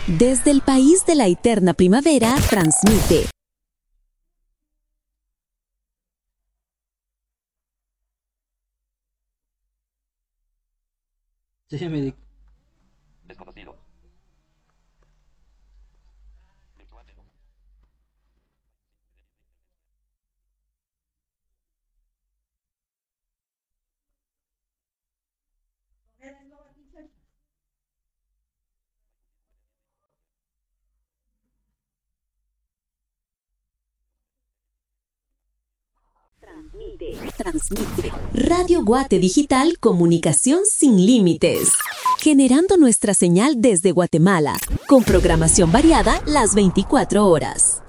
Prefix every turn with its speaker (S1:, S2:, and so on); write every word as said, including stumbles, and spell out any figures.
S1: Desde el país de la eterna primavera, transmite
S2: Sí, me di-
S3: Desconocido.
S1: Transmite. Radio Guate Digital, comunicación sin límites. Generando nuestra señal desde Guatemala, con programación variada las veinticuatro horas.